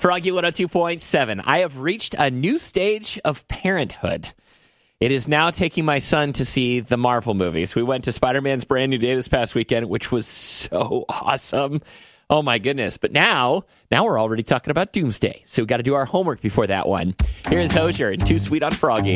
Froggy 102.7. I have reached a new stage of parenthood. It is now taking my son to see the Marvel movies. We went to Spider-Man's Brand New Day this past weekend, which was so awesome. Oh, my goodness. But now we're already talking about Doomsday. So we got to do our homework before that one. Here's Hozier and Too Sweet on Froggy.